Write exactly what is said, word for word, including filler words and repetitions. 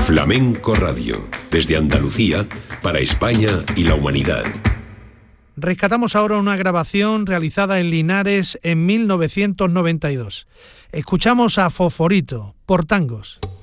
Flamenco Radio, desde Andalucía, para España y la humanidad. Rescatamos ahora una grabación realizada en Linares en mil novecientos noventa y dos. Escuchamos a Fosforito, por tangos.